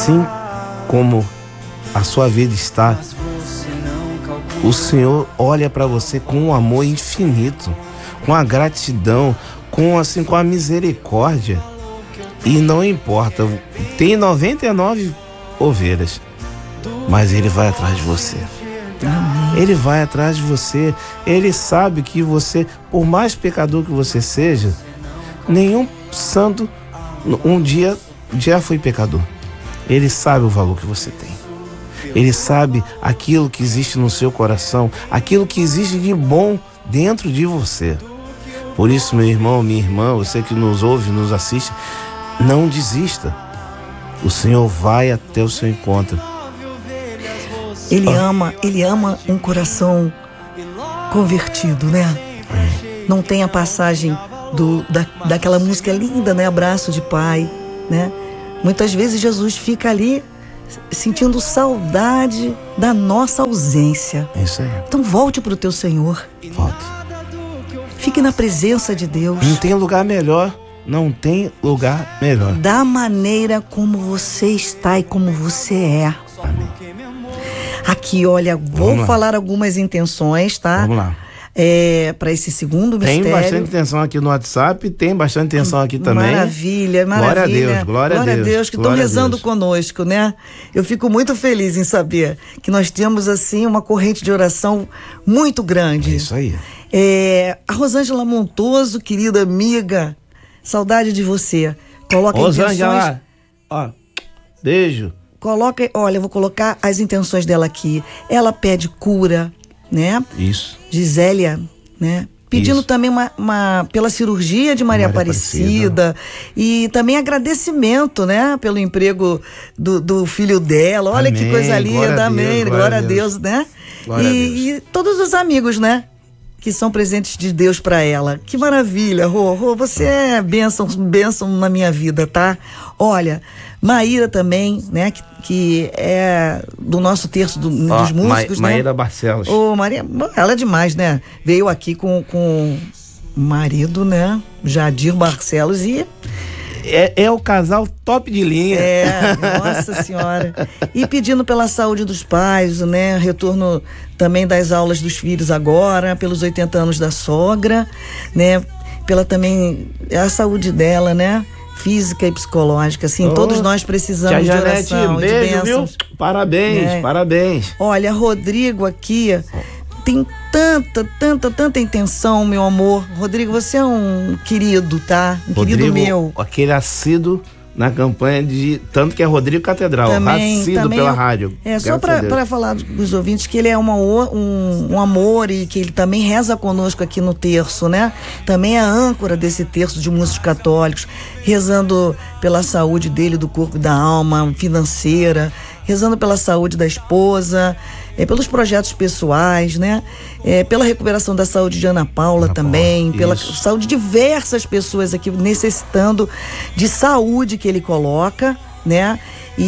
assim como a sua vida está, o Senhor olha para você com um amor infinito, com a gratidão, com a misericórdia. E não importa, tem 99 ovelhas, mas Ele vai atrás de você. Ele vai atrás de você. Ele sabe que você, por mais pecador que você seja, nenhum santo um dia já foi pecador. Ele sabe o valor que você tem. Ele sabe aquilo que existe no seu coração, aquilo que existe de bom dentro de você. Por isso, meu irmão, minha irmã, você que nos ouve, nos assiste, não desista. O Senhor vai até o seu encontro. Ele ama um coração convertido, né? Não tem a passagem daquela música linda, né? Abraço de pai, né? Muitas vezes Jesus fica ali sentindo saudade da nossa ausência. Isso aí. Então volte para o teu Senhor. Volte. Fique na presença de Deus. Não tem lugar melhor. Não tem lugar melhor. Da maneira como você está e como você é. Amém. Aqui, olha, vou falar algumas intenções, tá? Vamos lá. Para esse segundo mistério. Tem bastante intenção aqui no WhatsApp, tem bastante intenção aqui também. Maravilha. Glória a Deus, glória a Deus. Que estão rezando conosco, né? Eu fico muito feliz em saber que nós temos, assim, uma corrente de oração muito grande. É isso aí. A Rosângela Montoso, querida amiga, saudade de você. Coloca Rosângela, ó, beijo. Olha, eu vou colocar as intenções dela aqui. Ela pede cura, né? Isso. Gisélia, né? Pedindo também pela cirurgia de Maria Aparecida. E também agradecimento, né? Pelo emprego do filho dela. Olha, amém, que coisa linda, amém. Glória a Deus, né? E todos os amigos, né? Que são presentes de Deus para ela. Que maravilha, Rô, você é bênção na minha vida, tá? Olha, Maíra também, né? Que é do nosso terço dos músicos, né? Maíra Barcelos. Maria, ela é demais, né? Veio aqui com o marido, né? Jadir Barcelos e... É o casal top de linha. Nossa Senhora. E pedindo pela saúde dos pais, né? Retorno também das aulas dos filhos agora, pelos 80 anos da sogra, né? Pela também a saúde dela, né? Física e psicológica, assim, todos nós precisamos de oração, beijo, de bênçãos. Viu? Parabéns, parabéns. Olha, Rodrigo aqui tem tanta intenção, meu amor. Rodrigo, você é um querido, tá? Querido meu. Aquele assíduo na campanha de... Tanto que é Rodrigo Catedral, assíduo pela rádio. Só para falar dos ouvintes que ele é um amor e que ele também reza conosco aqui no terço, né? Também é a âncora desse terço de músicos católicos, rezando pela saúde dele, do corpo e da alma, financeira, rezando pela saúde da esposa, pelos projetos pessoais, né? Pela recuperação da saúde de Ana Paula também, pela saúde de diversas pessoas aqui necessitando de saúde que ele coloca, né?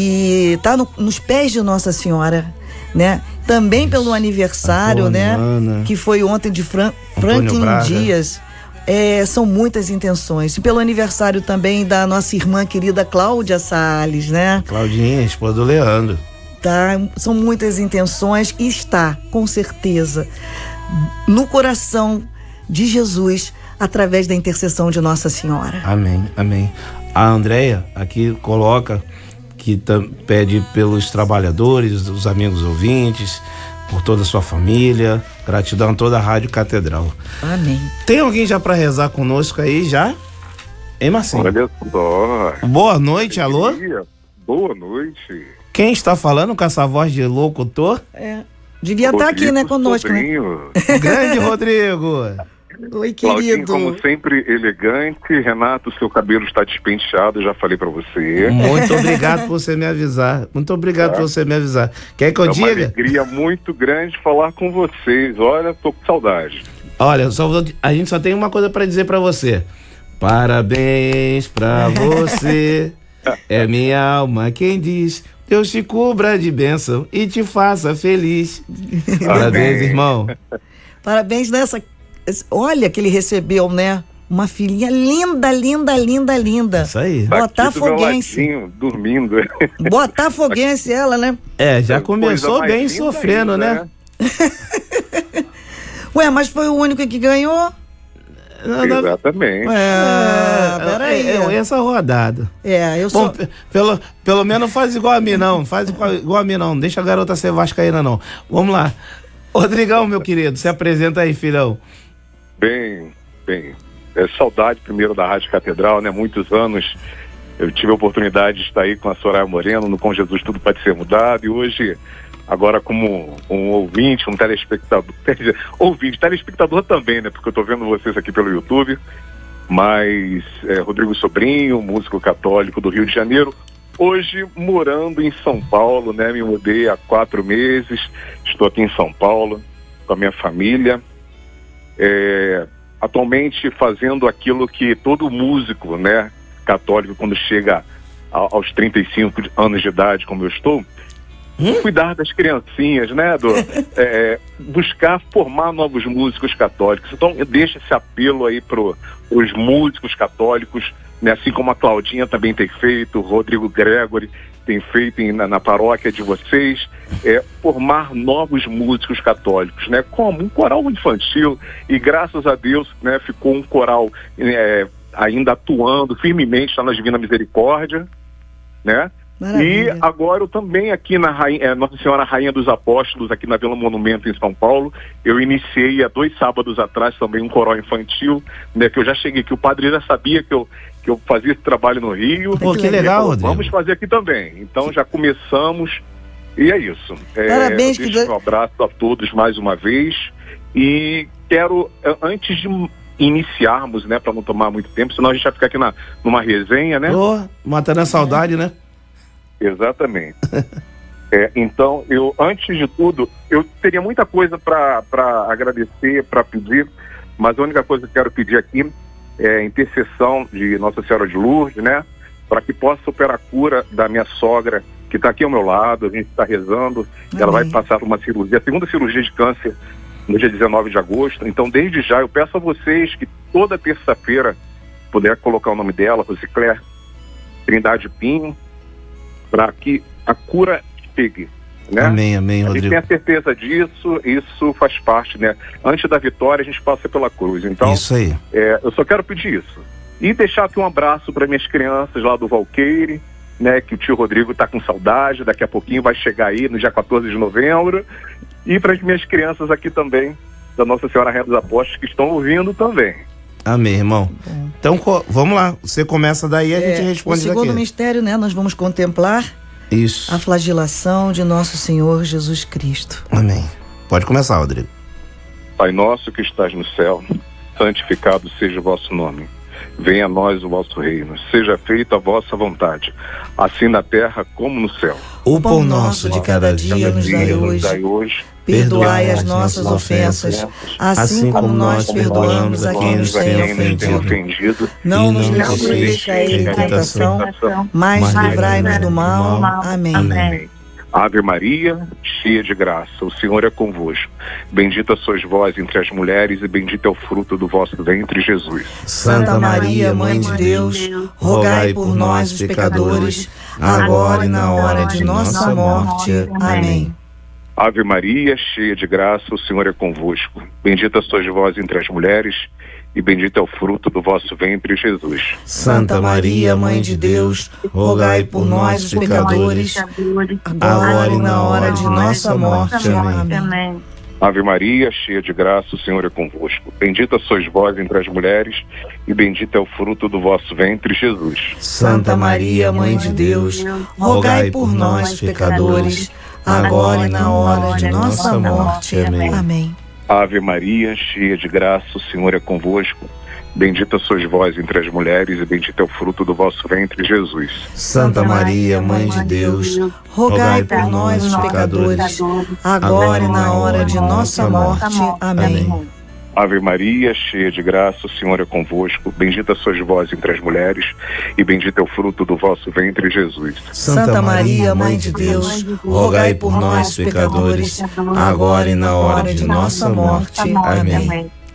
E tá nos pés de Nossa Senhora, né? Também pelo aniversário, Antônio, né? Ana, que foi ontem de Franklin Dias. São muitas intenções. E pelo aniversário também da nossa irmã querida Cláudia Salles, né? Claudinha, esposa do Leandro. Tá? São muitas intenções e está, com certeza, no coração de Jesus, através da intercessão de Nossa Senhora. Amém, amém. A Andréia aqui coloca que pede pelos trabalhadores, os amigos ouvintes, por toda a sua família, gratidão a toda a Rádio Catedral. Amém. Tem alguém já para rezar conosco aí já? Hein, Marcinho? Olha só. Boa noite, alô? Boa noite. Quem está falando com essa voz de locutor? Devia estar aqui, né, conosco, Sobrinho. Né? Grande Rodrigo. Oi, Claudinho, querido. como sempre, elegante. Renato, seu cabelo está despenteado, já falei pra você. Muito obrigado por você me avisar. Muito obrigado por você me avisar. Quer que eu diga? É uma alegria muito grande falar com vocês. Olha, tô com saudade. Olha, a gente só tem uma coisa pra dizer pra você. Parabéns pra você. É minha alma quem diz. Deus te cubra de bênção e te faça feliz. Parabéns, irmão. Parabéns nessa... Olha que ele recebeu, né? uma filhinha linda, linda, linda, linda. Isso aí. Botafoguense. Dormindo. Botafoguense ela, né? Já começou bem sofrendo, ainda, né? Ué, mas foi o único que ganhou? Exatamente. Peraí. Essa rodada. Eu sou... Bom, pelo menos faz igual a mim, não. Faz igual a mim, não. Deixa a garota ser vascaína, não. Vamos lá. Rodrigão, meu querido, se apresenta aí, filhão. Bem. Saudade primeiro da Rádio Catedral, né? Muitos anos eu tive a oportunidade de estar aí com a Soraya Moreno, no Com Jesus Tudo Pode Ser Mudado, e hoje, agora como um ouvinte, um telespectador, telespectador também, né? Porque eu estou vendo vocês aqui pelo YouTube, mas Rodrigo Sobrinho, músico católico do Rio de Janeiro, hoje morando em São Paulo, né? Me mudei há 4 meses, estou aqui em São Paulo com a minha família, atualmente fazendo aquilo que todo músico, né, católico, quando chega aos 35 anos de idade, como eu estou, cuidar das criancinhas, né, buscar formar novos músicos católicos. Então eu deixo esse apelo aí para os músicos católicos, né, assim como a Claudinha também tem feito, o Rodrigo Gregory tem feito na paróquia de vocês, formar novos músicos católicos, né, como um coral infantil, e graças a Deus, né, ficou um coral ainda atuando firmemente lá na Divina Misericórdia, né? Maravilha. E agora eu também aqui na Nossa Senhora Rainha dos Apóstolos, aqui na Vila Monumento em São Paulo, eu iniciei há 2 sábados atrás também um coral infantil, né, que eu já cheguei aqui, o padre já sabia que eu fazia esse trabalho no Rio. Pô, que legal, Rodrigo. Vamos fazer aqui também. Então já começamos e é isso. Parabéns. Um abraço a todos mais uma vez e quero, antes de iniciarmos, né, para não tomar muito tempo, senão a gente vai ficar aqui numa resenha, né? Matando a saudade, né? Exatamente. Então, antes de tudo, eu teria muita coisa para agradecer, para pedir, mas a única coisa que eu quero pedir aqui é a intercessão de Nossa Senhora de Lourdes, né? Para que possa operar a cura da minha sogra, que está aqui ao meu lado, a gente está rezando. Amém. Ela vai passar por uma cirurgia, a 2ª cirurgia de câncer, no dia 19 de agosto. Então, desde já, eu peço a vocês que toda terça-feira puder colocar o nome dela, Rosicler Trindade Pinho, para que a cura chegue, né? Amém, Rodrigo. A gente tem a certeza disso, isso faz parte, né? Antes da vitória, a gente passa pela cruz. Então, isso aí. Eu só quero pedir isso. E deixar aqui um abraço para minhas crianças lá do Valqueire, né? Que o tio Rodrigo está com saudade, daqui a pouquinho vai chegar aí no dia 14 de novembro. E para as minhas crianças aqui também, da Nossa Senhora Rainha dos Apóstolos, que estão ouvindo também. Amém, irmão. Então, vamos lá. Você começa daí e a gente responde daqui. O segundo mistério, né? Nós vamos contemplar a flagelação de nosso Senhor Jesus Cristo. Amém. Pode começar, Rodrigo. Pai nosso que estás no céu, santificado seja o vosso nome. Venha a nós o vosso reino. Seja feita a vossa vontade, assim na terra como no céu. O pão nosso de cada dia nos dai hoje. Perdoai as nossas ofensas, assim como nós perdoamos a quem nos tem ofendido. Não nos deixeis cair em tentação, mas livrai-nos do mal. Amém. Ave Maria, cheia de graça, o Senhor é convosco. Bendita sois vós entre as mulheres e bendito é o fruto do vosso ventre, Jesus. Santa Maria, Mãe de Deus, rogai por nós, os pecadores, agora e na hora de nossa morte. Amém. Ave Maria, cheia de graça, o Senhor é convosco. Bendita sois vós entre as mulheres e bendito é o fruto do vosso ventre, Jesus. Santa Maria, Mãe de Deus, rogai por nós, os pecadores, agora e na hora de nossa morte. Amém. Ave Maria, cheia de graça, o Senhor é convosco. Bendita sois vós entre as mulheres e bendito é o fruto do vosso ventre, Jesus. Santa Maria, Mãe de Deus, rogai por nós, pecadores, agora e na hora de nossa morte. Amém. Ave Maria, cheia de graça, o Senhor é convosco. Bendita sois vós entre as mulheres e bendito é o fruto do vosso ventre, Jesus. Santa Maria, Mãe de Deus, rogai por nós, os pecadores, agora e na hora de nossa morte. Amém. Ave Maria, cheia de graça, o Senhor é convosco. Bendita sois vós entre as mulheres e bendito é o fruto do vosso ventre, Jesus. Santa Maria, Mãe de Deus, rogai por nós, pecadores, agora e na hora de nossa morte. Amém.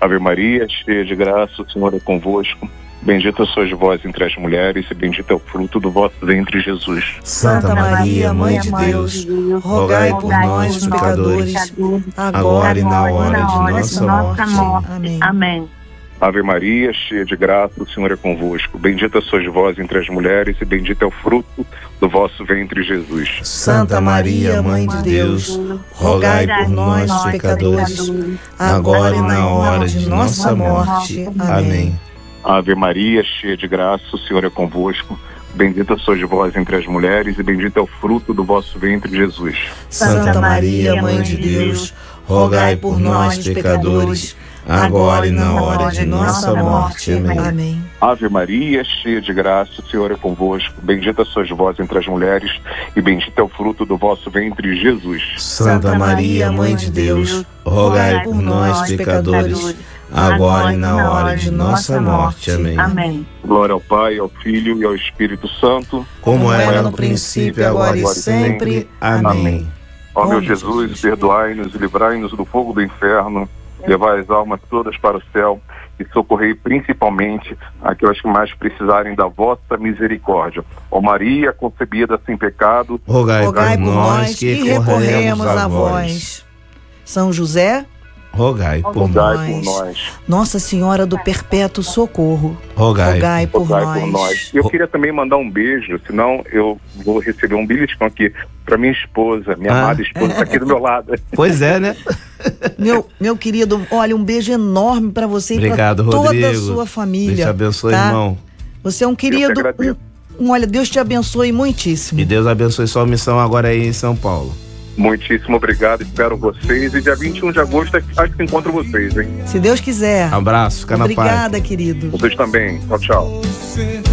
Ave Maria, cheia de graça, o Senhor é convosco. Bendita sois vós entre as mulheres e bendito é o fruto do vosso ventre, Jesus. Santa Maria, Mãe de Deus, rogai por nós, os pecadores, agora e na hora de nossa morte. Amém. Ave Maria, cheia de graça, o Senhor é convosco. Bendita sois vós entre as mulheres e bendito é o fruto do vosso ventre, Jesus. Santa Maria, Mãe de Deus, rogai por nós, os pecadores, agora e na hora de nossa morte. Amém. Ave Maria, cheia de graça, o Senhor é convosco. Bendita sois vós entre as mulheres e bendito é o fruto do vosso ventre, Jesus. Santa Maria, Mãe de Deus, rogai por nós, pecadores, agora e na hora de nossa morte. Amém. Ave Maria, cheia de graça, o Senhor é convosco. Bendita sois vós entre as mulheres e bendito é o fruto do vosso ventre, Jesus. Santa Maria, Mãe de Deus, rogai por nós, pecadores, agora e na hora de nossa morte. Amém. Glória ao Pai, ao Filho e ao Espírito Santo, como era no princípio, agora e sempre. Amém. Ó meu Jesus, perdoai-nos e livrai-nos do fogo do inferno, levai as almas todas para o céu e socorrei principalmente aquelas que mais precisarem da vossa misericórdia. Ó Maria, concebida sem pecado, rogai por nós que recorremos a vós. São José, rogai por nós. Nossa Senhora do Perpétuo Socorro, rogai por nós. Eu queria também mandar um beijo, senão eu vou receber um beliscão aqui para minha esposa, minha amada esposa, está aqui do meu lado. Pois é, né? Meu querido, olha, um beijo enorme para você e para toda Rodrigo. A sua família. Deus te abençoe, tá? Irmão. Você é um querido. Olha, Deus te abençoe muitíssimo. E Deus abençoe sua missão agora aí em São Paulo. Muitíssimo obrigado, espero vocês. E dia 21 de agosto acho que encontro vocês, hein? Se Deus quiser. Abraço, fica na paz. Obrigada, querido. Vocês também. Tchau, tchau.